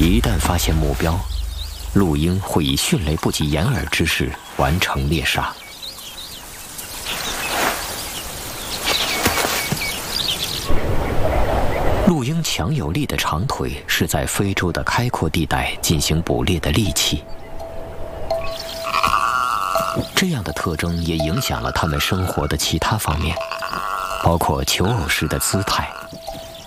一旦发现目标，陆鹰会以迅雷不及掩耳之势完成猎杀。陆鹰强有力的长腿是在非洲的开阔地带进行捕猎的利器，这样的特征也影响了它们生活的其他方面，包括求偶时的姿态、